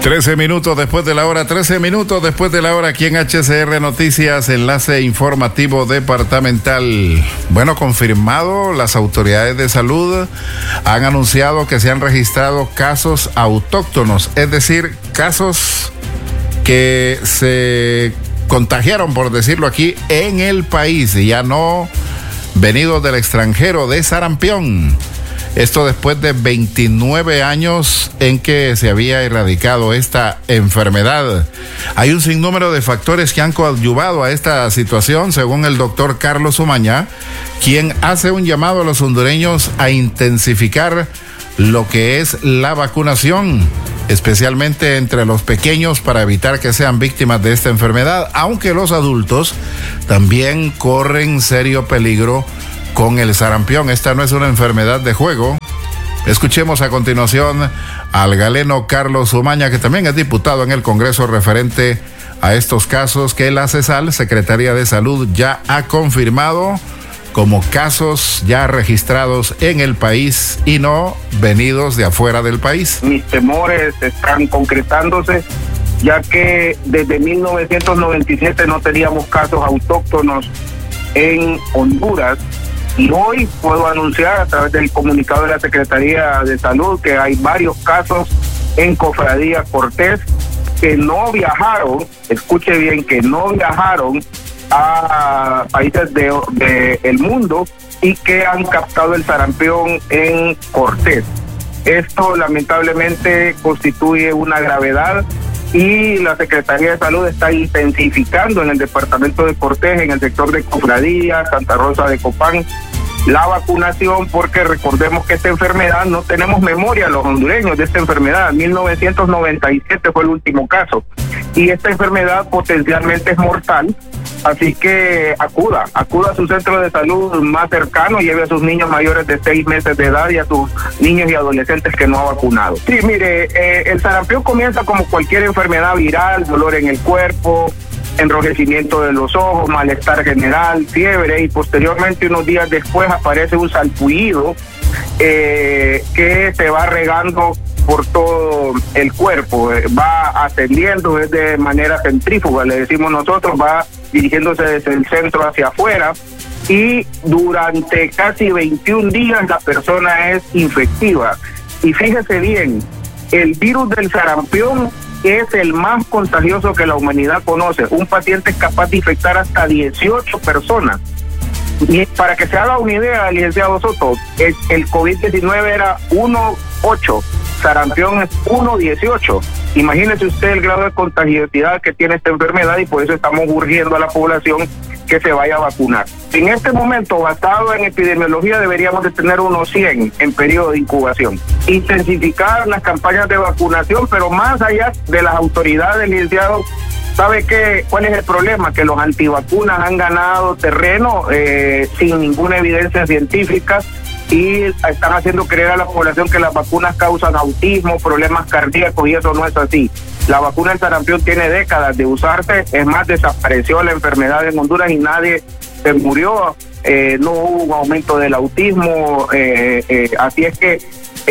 13 minutos después de la hora, aquí en HCR Noticias, enlace informativo departamental. Bueno, confirmado, las autoridades de salud han anunciado que se han registrado casos autóctonos, es decir, casos que se contagiaron, por decirlo aquí, en el país, y ya no venidos del extranjero, de sarampión. Esto después de 29 años en que se había erradicado esta enfermedad. Hay un sinnúmero de factores que han coadyuvado a esta situación, según el doctor Carlos Umaña, quien hace un llamado a los hondureños a intensificar lo que es la vacunación, especialmente entre los pequeños, para evitar que sean víctimas de esta enfermedad, aunque los adultos también corren serio peligro con el sarampión. Esta no es una enfermedad de juego. Escuchemos a continuación al galeno Carlos Umaña, que también es diputado en el Congreso, referente a estos casos que la CESAL, Secretaría de Salud, ya ha confirmado como casos ya registrados en el país y no venidos de afuera del país. Mis temores están concretándose, ya que desde 1997 no teníamos casos autóctonos en Honduras. Y hoy puedo anunciar a través del comunicado de la Secretaría de Salud que hay varios casos en Cofradía Cortés que no viajaron, escuche bien, que no viajaron a países del mundo y que han captado el sarampión en Cortés. Esto lamentablemente constituye una gravedad y la Secretaría de Salud está intensificando en el departamento de Cortés, en el sector de Cofradía, Santa Rosa de Copán, la vacunación, porque recordemos que esta enfermedad, no tenemos memoria los hondureños de esta enfermedad. 1997 fue el último caso y esta enfermedad potencialmente es mortal. Así que acuda a su centro de salud más cercano, lleve a sus niños mayores de 6 meses de edad y a sus niños y adolescentes que no ha vacunado. Sí, mire, el sarampión comienza como cualquier enfermedad viral: dolor en el cuerpo, enrojecimiento de los ojos, malestar general, fiebre, y posteriormente, unos días después, aparece un salpullido que se va regando por todo el cuerpo, va ascendiendo de manera centrífuga, le decimos nosotros, va dirigiéndose desde el centro hacia afuera, y durante casi 21 días la persona es infectiva. Y fíjese bien, el virus del sarampión es el más contagioso que la humanidad conoce. Un paciente es capaz de infectar hasta 18 personas. Y para que se haga una idea, licenciado Soto, el COVID-19 era 1.8, sarampión es 1.18. Imagínese usted el grado de contagiosidad que tiene esta enfermedad, y por eso estamos urgiendo a la población que se vaya a vacunar. En este momento, basado en epidemiología, deberíamos de tener unos 100 en periodo de incubación. Intensificar las campañas de vacunación, pero más allá de las autoridades, licenciado, ¿sabe cuál es el problema? Que los antivacunas han ganado terreno sin ninguna evidencia científica, y están haciendo creer a la población que las vacunas causan autismo, problemas cardíacos, y eso no es así. La vacuna del sarampión tiene décadas de usarse, es más, desapareció la enfermedad en Honduras y nadie se murió, no hubo un aumento del autismo, así es que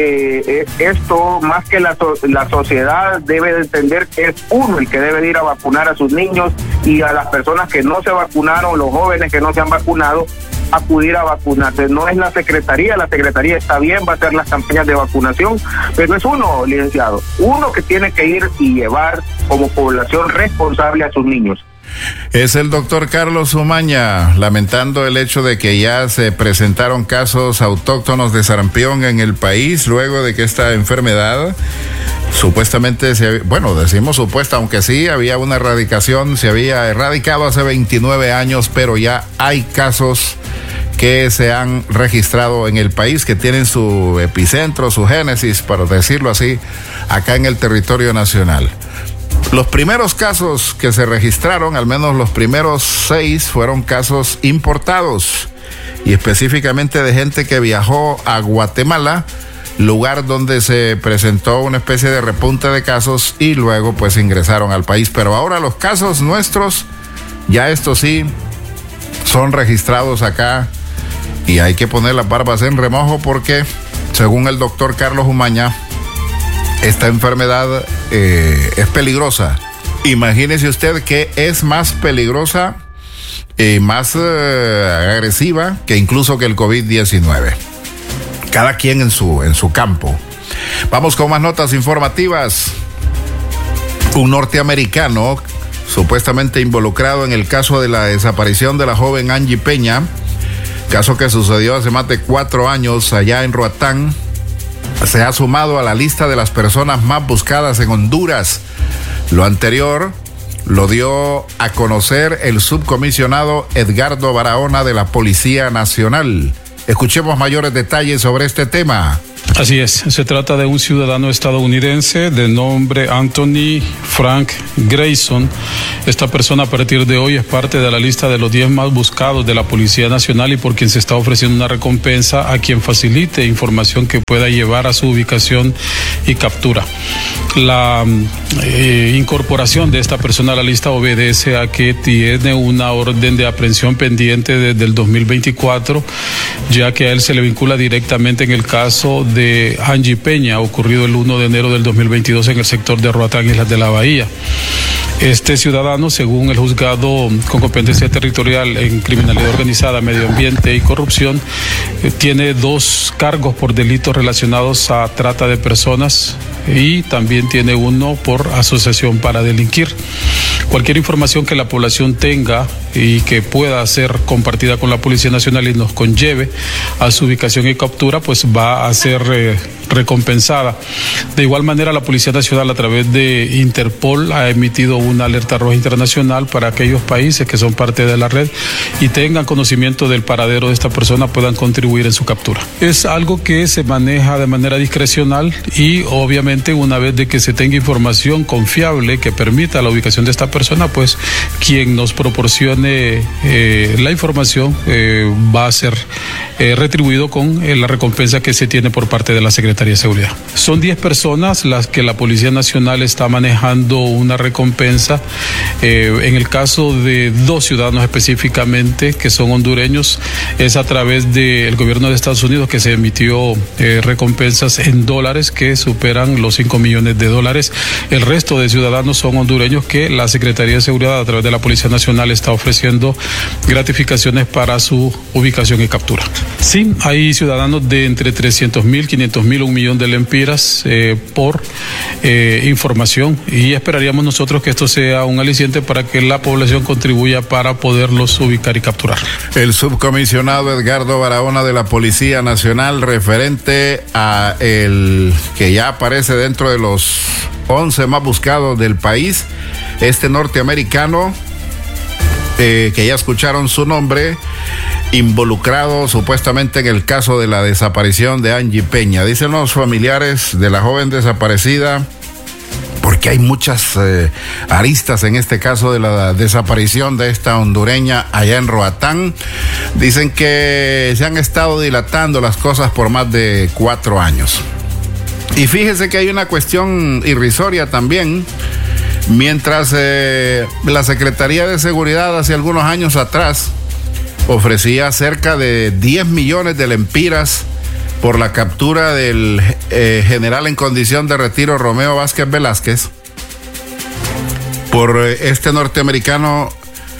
esto, más que la sociedad debe de entender que es uno el que debe de ir a vacunar a sus niños, y a las personas que no se vacunaron, los jóvenes que no se han vacunado, acudir a vacunarse. No es la Secretaría está bien, va a hacer las campañas de vacunación, pero es uno, licenciado, uno que tiene que ir y llevar como población responsable a sus niños. Es el doctor Carlos Umaña, lamentando el hecho de que ya se presentaron casos autóctonos de sarampión en el país, luego de que esta enfermedad supuestamente, decimos supuesta, aunque sí había una erradicación, se había erradicado hace 29 años, pero ya hay casos que se han registrado en el país, que tienen su epicentro, su génesis, para decirlo así, acá en el territorio nacional. Los primeros casos que se registraron, al menos los primeros 6, fueron casos importados, y específicamente de gente que viajó a Guatemala, lugar donde se presentó una especie de repunte de casos, y luego pues ingresaron al país. Pero ahora los casos nuestros, ya estos sí, son registrados acá, y hay que poner las barbas en remojo, porque según el doctor Carlos Umaña, esta enfermedad es peligrosa. Imagínese usted que es más peligrosa y más agresiva que incluso que el COVID-19. Cada quien en su campo. Vamos con más notas informativas. Un norteamericano supuestamente involucrado en el caso de la desaparición de la joven Angie Peña, caso que sucedió hace más de 4 años allá en Roatán, se ha sumado a la lista de las personas más buscadas en Honduras. Lo anterior lo dio a conocer el subcomisionado Edgardo Barahona de la Policía Nacional. Escuchemos mayores detalles sobre este tema. Así es, se trata de un ciudadano estadounidense de nombre Anthony Frank Grayson. Esta persona a partir de hoy es parte de la lista de los 10 más buscados de la Policía Nacional y por quien se está ofreciendo una recompensa a quien facilite información que pueda llevar a su ubicación y captura. La incorporación de esta persona a la lista obedece a que tiene una orden de aprehensión pendiente desde el 2024, ya que a él se le vincula directamente en el caso de Angie Peña, ocurrido el 1 de enero del 2022 en el sector de Roatán, Islas de la Bahía. Este ciudadano, según el juzgado con competencia territorial en criminalidad organizada, medio ambiente y corrupción, tiene 2 cargos por delitos relacionados a trata de personas y también tiene uno por asociación para delinquir. Cualquier información que la población tenga y que pueda ser compartida con la Policía Nacional y nos conlleve a su ubicación y captura, pues va a ser recompensada. De igual manera, la Policía Nacional a través de Interpol ha emitido una alerta roja internacional para aquellos países que son parte de la red y tengan conocimiento del paradero de esta persona, puedan contribuir en su captura. Es algo que se maneja de manera discrecional y obviamente una vez de que se tenga información confiable que permita la ubicación de esta persona, pues quien nos proporcione la información va a ser retribuido con la recompensa que se tiene por parte de la Secretaría de Seguridad. Son 10 personas las que la Policía Nacional está manejando una recompensa. En el caso de 2 ciudadanos específicamente que son hondureños, es a través del gobierno de Estados Unidos que se emitió recompensas en dólares que superan los $5 millones. El resto de ciudadanos son hondureños que la Secretaría de Seguridad a través de la Policía Nacional está ofreciendo gratificaciones para su ubicación y captura. Sí, hay ciudadanos de entre 300,000, 500,000, 1 millón de lempiras por información y esperaríamos nosotros que esto sea un aliciente para que la población contribuya para poderlos ubicar y capturar. El subcomisionado Edgardo Barahona de la Policía Nacional, referente a el que ya aparece dentro de los 11 más buscados del país, este norteamericano, que ya escucharon su nombre, involucrado supuestamente en el caso de la desaparición de Angie Peña. Dicen los familiares de la joven desaparecida, porque hay muchas aristas en este caso de la desaparición de esta hondureña allá en Roatán. Dicen que se han estado dilatando las cosas por más de 4 años. Y fíjese que hay una cuestión irrisoria también. Mientras la Secretaría de Seguridad hace algunos años atrás ofrecía cerca de 10 millones de lempiras por la captura del general en condición de retiro Romeo Vázquez Velázquez, por este norteamericano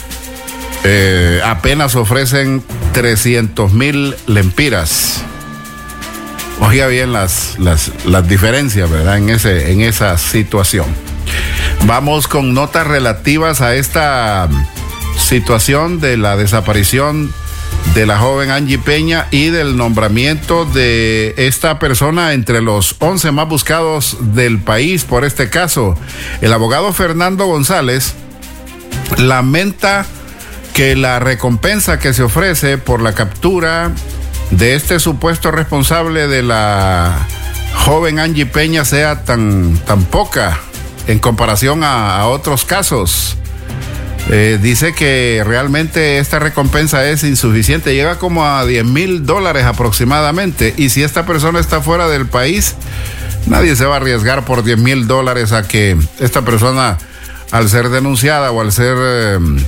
apenas ofrecen 300,000 lempiras. Oiga bien las diferencias, ¿verdad? En esa situación. Vamos con notas relativas a esta situación de la desaparición de la joven Angie Peña y del nombramiento de esta persona entre los 11 más buscados del país por este caso. El abogado Fernando González lamenta que la recompensa que se ofrece por la captura de este supuesto responsable de la joven Angie Peña sea tan poca en comparación a otros casos. Dice que realmente esta recompensa es insuficiente, llega como a $10,000 aproximadamente, y si esta persona está fuera del país, nadie se va a arriesgar por $10,000 a que esta persona, al ser denunciada o al ser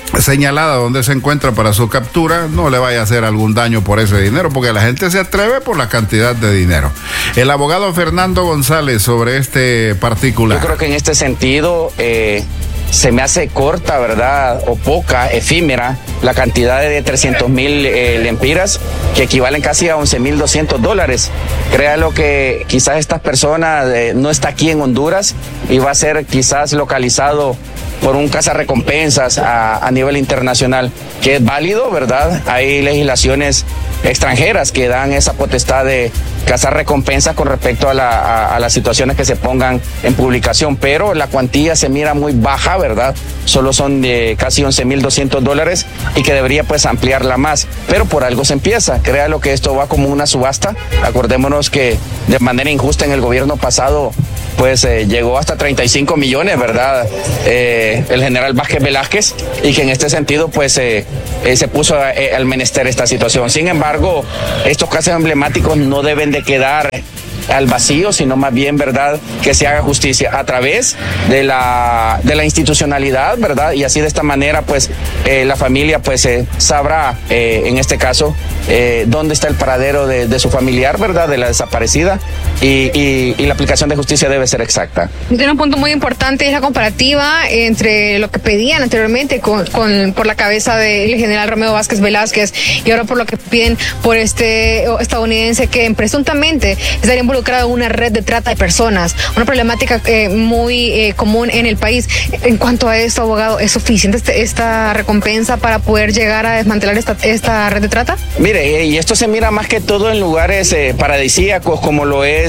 señalada donde se encuentra para su captura, no le vaya a hacer algún daño por ese dinero, porque la gente se atreve por la cantidad de dinero. El abogado Fernando González sobre este particular. Yo creo que en este sentido se me hace corta, ¿verdad? O poca, efímera, la cantidad de 300,000 lempiras, que equivalen casi a $11,200. Créalo que quizás estas personas no está aquí en Honduras y va a ser quizás localizado por un cazarrecompensas a nivel internacional, que es válido, ¿verdad? Hay legislaciones extranjeras que dan esa potestad de cazar recompensas con respecto a las situaciones que se pongan en publicación, pero la cuantía se mira muy baja, ¿verdad? Solo son de casi $11,200 y que debería pues ampliarla más, pero por algo se empieza. Créalo que esto va como una subasta. Acordémonos que de manera injusta en el gobierno pasado pues llegó hasta 35 millones, ¿verdad? El general Vázquez Velázquez, y que en este sentido pues se puso al menester esta situación. Sin embargo, estos casos emblemáticos no deben de quedar al vacío, sino más bien, ¿verdad?, que se haga justicia a través de la institucionalidad, ¿verdad? Y así de esta manera, pues, la familia, pues, sabrá, en este caso, dónde está el paradero de su familiar, ¿verdad?, de la desaparecida, y la aplicación de justicia debe ser exacta. Tiene un punto muy importante, es la comparativa entre lo que pedían anteriormente por la cabeza del general Romeo Vázquez Velázquez y ahora por lo que piden por este estadounidense que presuntamente estaría involucrado en una red de trata de personas, una problemática muy común en el país. En cuanto a esto, abogado, ¿es suficiente esta recompensa para poder llegar a desmantelar esta red de trata? Mire, y esto se mira más que todo en lugares paradisíacos como lo es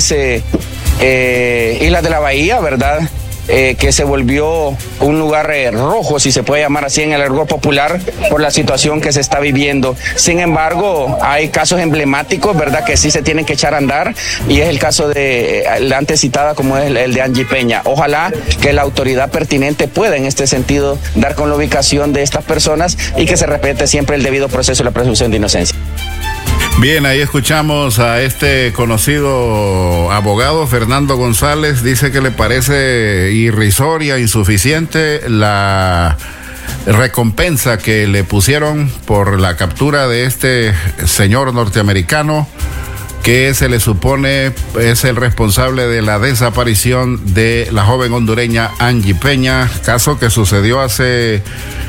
Islas de la Bahía, ¿verdad? Que se volvió un lugar rojo, si se puede llamar así en el argot popular, por la situación que se está viviendo. Sin embargo, hay casos emblemáticos, ¿verdad?, que sí se tienen que echar a andar, y es el caso de la antes citada, como es el de Angie Peña. Ojalá que la autoridad pertinente pueda en este sentido dar con la ubicación de estas personas y que se respete siempre el debido proceso y la presunción de inocencia. Bien, ahí escuchamos a este conocido abogado, Fernando González. Dice que le parece irrisoria, insuficiente la recompensa que le pusieron por la captura de este señor norteamericano, que se le supone es el responsable de la desaparición de la joven hondureña Angie Peña, caso que sucedió hace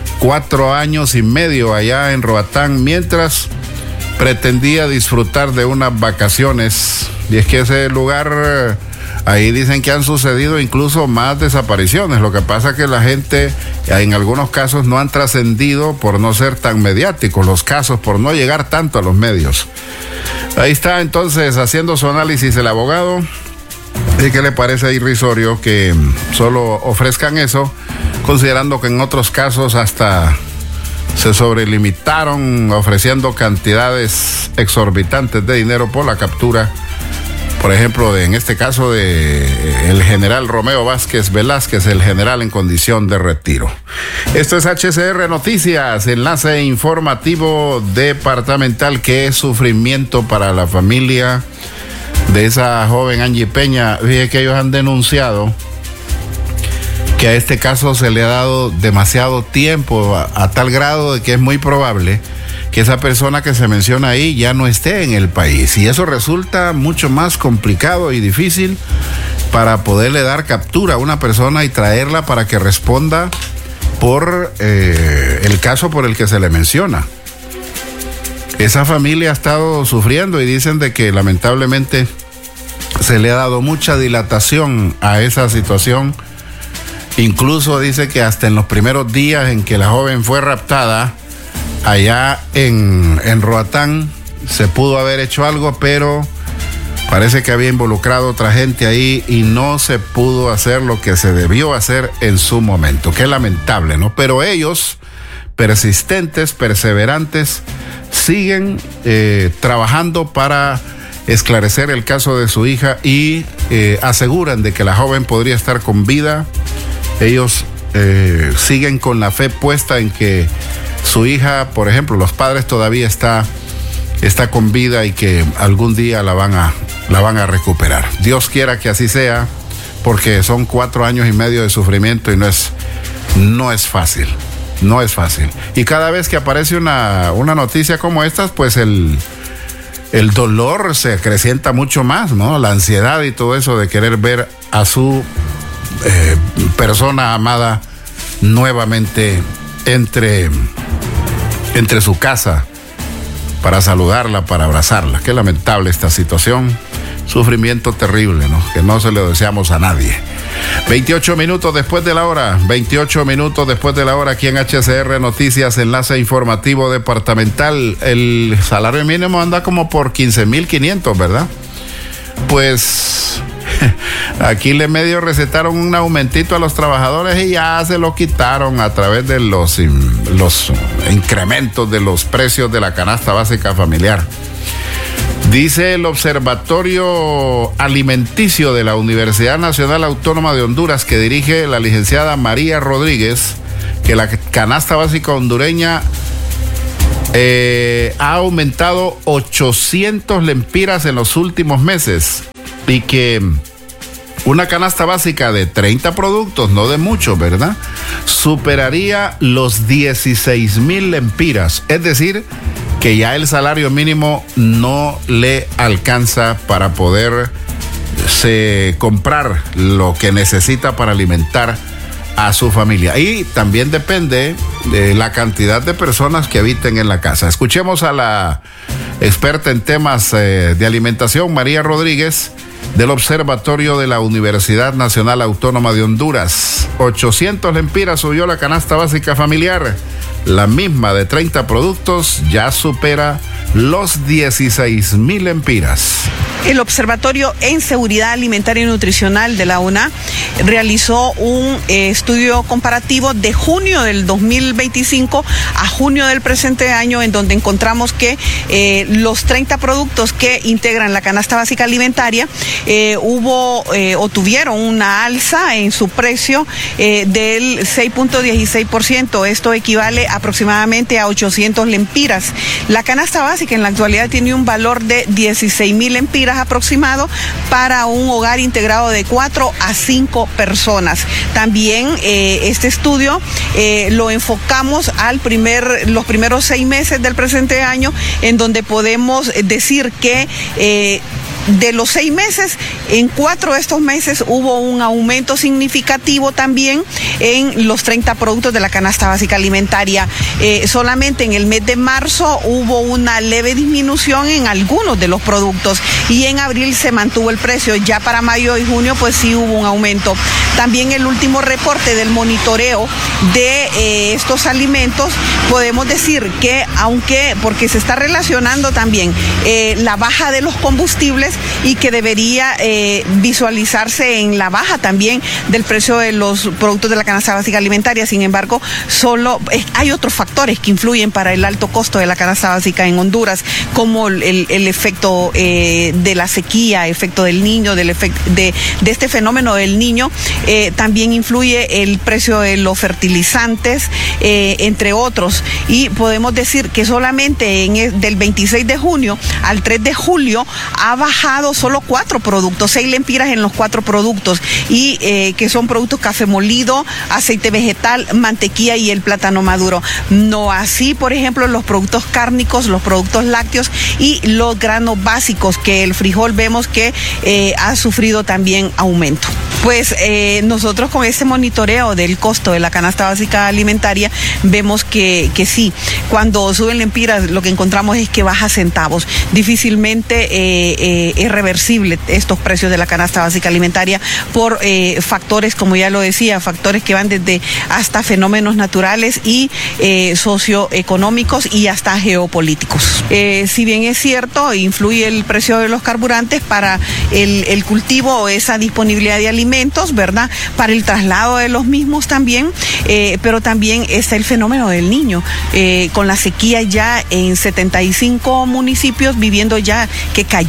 4 años y medio allá en Roatán, mientras pretendía disfrutar de unas vacaciones. Y es que ese lugar, ahí dicen que han sucedido incluso más desapariciones. Lo que pasa es que la gente, en algunos casos, no han trascendido por no ser tan mediáticos los casos, por no llegar tanto a los medios. Ahí está entonces haciendo su análisis el abogado. ¿Y qué le parece irrisorio que solo ofrezcan eso, considerando que en otros casos hasta se sobrelimitaron ofreciendo cantidades exorbitantes de dinero por la captura, por ejemplo, en este caso de el general Romeo Vázquez Velázquez, el general en condición de retiro? Esto es HCR Noticias, enlace informativo departamental. Qué sufrimiento para la familia de esa joven Angie Peña. Fíjate que ellos han denunciado que a este caso se le ha dado demasiado tiempo, a tal grado de que es muy probable que esa persona que se menciona ahí ya no esté en el país, y eso resulta mucho más complicado y difícil para poderle dar captura a una persona y traerla para que responda por el caso por el que se le menciona. Esa familia ha estado sufriendo y dicen de que lamentablemente se le ha dado mucha dilatación a esa situación. Incluso dice que hasta en los primeros días en que la joven fue raptada allá en Roatán se pudo haber hecho algo, pero parece que había involucrado otra gente ahí y no se pudo hacer lo que se debió hacer en su momento. Qué lamentable, ¿no? Pero ellos, persistentes, perseverantes, siguen trabajando para esclarecer el caso de su hija y aseguran de que la joven podría estar con vida. Ellos siguen con la fe puesta en que su hija, por ejemplo, los padres todavía está con vida y que algún día la van a recuperar. Dios quiera que así sea, porque son 4 años y medio de sufrimiento y no es fácil. no es fácil. Y cada vez que aparece una noticia como esta, pues el dolor se acrecienta mucho más, ¿no? La ansiedad y todo eso de querer ver a su persona amada nuevamente entre su casa para saludarla, para abrazarla. Qué lamentable esta situación. Sufrimiento terrible, ¿no? Que no se le deseamos a nadie. 28 minutos después de la hora. 28 minutos después de la hora aquí en HCR Noticias, enlace informativo departamental. El salario mínimo anda como por 15,500, ¿verdad? Pues aquí le medio recetaron un aumentito a los trabajadores y ya se lo quitaron a través de los incrementos de los precios de la canasta básica familiar. Dice el Observatorio Alimenticio de la Universidad Nacional Autónoma de Honduras, que dirige la licenciada María Rodríguez, que la canasta básica hondureña ha aumentado 800 lempiras en los últimos meses y que una canasta básica de 30 productos, no de muchos, ¿verdad?, superaría los 16,000 lempiras. Es decir, que ya el salario mínimo no le alcanza para poder comprar lo que necesita para alimentar a su familia. Y también depende de la cantidad de personas que habiten en la casa. Escuchemos a la experta en temas de alimentación, María Rodríguez, del Observatorio de la Universidad Nacional Autónoma de Honduras. 800 lempiras subió la canasta básica familiar. La misma de 30 productos ya supera los 16,000 lempiras. El Observatorio en Seguridad Alimentaria y Nutricional de la UNA realizó un estudio comparativo de junio del 2025 a junio del presente año, en donde encontramos que los 30 productos que integran la canasta básica alimentaria tuvieron una alza en su precio del 6.16%. Esto equivale aproximadamente a 800 lempiras. La canasta básica en la actualidad tiene un valor de 16,000 lempiras aproximado para un hogar integrado de 4 a 5 personas. También este estudio lo enfocamos los primeros 6 meses del presente año, en donde podemos decir que de los 6 meses, en 4 de estos meses hubo un aumento significativo también en los 30 productos de la canasta básica alimentaria. Solamente en el mes de marzo hubo una leve disminución en algunos de los productos y en abril se mantuvo el precio. Ya para mayo y junio pues sí hubo un aumento. También el último reporte del monitoreo de estos alimentos, podemos decir que porque se está relacionando también la baja de los combustibles y que debería visualizarse en la baja también del precio de los productos de la canasta básica alimentaria. Sin embargo, hay otros factores que influyen para el alto costo de la canasta básica en Honduras, como el efecto de la sequía, efecto del niño, de este fenómeno del niño. También influye el precio de los fertilizantes, entre otros. Y podemos decir que solamente del 26 de junio al 3 de julio ha bajado solo 4 productos, 6 lempiras en los 4 productos, y que son productos café molido, aceite vegetal, mantequilla y el plátano maduro. No así, por ejemplo, los productos cárnicos, los productos lácteos y los granos básicos, que el frijol vemos que ha sufrido también aumento. Pues nosotros con este monitoreo del costo de la canasta básica alimentaria vemos que sí, cuando suben lempiras lo que encontramos es que baja centavos. Difícilmente es reversible estos precios de la canasta básica alimentaria por factores, como ya lo decía, factores que van desde hasta fenómenos naturales y socioeconómicos y hasta geopolíticos. Si bien es cierto, influye el precio de los carburantes para el cultivo o esa disponibilidad de alimentos, ¿verdad?, para el traslado de los mismos también, pero también está el fenómeno del niño, con la sequía ya en 75 municipios viviendo ya que cayeron en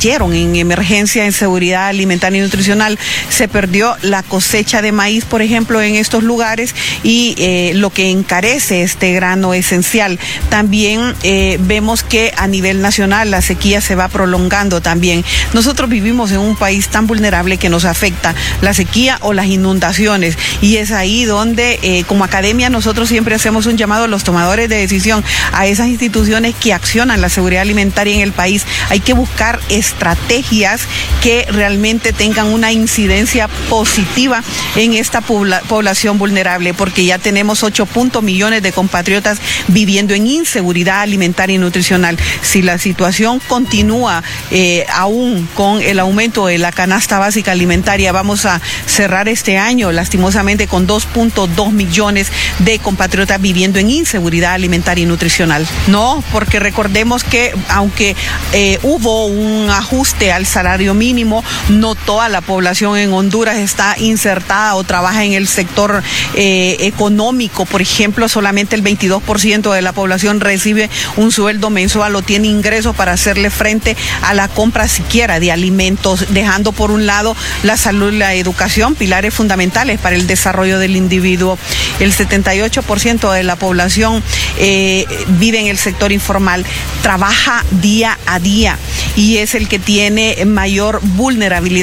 en emergencia en seguridad alimentaria y nutricional. Se perdió la cosecha de maíz, por ejemplo, en estos lugares, y lo que encarece este grano esencial. También vemos que a nivel nacional la sequía se va prolongando también. Nosotros vivimos en un país tan vulnerable que nos afecta la sequía o las inundaciones, y es ahí donde como academia nosotros siempre hacemos un llamado a los tomadores de decisión, a esas instituciones que accionan la seguridad alimentaria en el país. Hay que buscar estrategias que realmente tengan una incidencia positiva en esta población vulnerable, porque ya tenemos 8 millones de compatriotas viviendo en inseguridad alimentaria y nutricional. Si la situación continúa aún con el aumento de la canasta básica alimentaria, vamos a cerrar este año lastimosamente con 2.2 millones de compatriotas viviendo en inseguridad alimentaria y nutricional. No, porque recordemos que aunque hubo un ajuste al salario mínimo, no toda la población en Honduras está insertada o trabaja en el sector económico. Por ejemplo, solamente el 22% de la población recibe un sueldo mensual o tiene ingresos para hacerle frente a la compra siquiera de alimentos, dejando por un lado la salud y la educación, pilares fundamentales para el desarrollo del individuo. El 78% de la población vive en el sector informal, trabaja día a día y es el que tiene mayor vulnerabilidad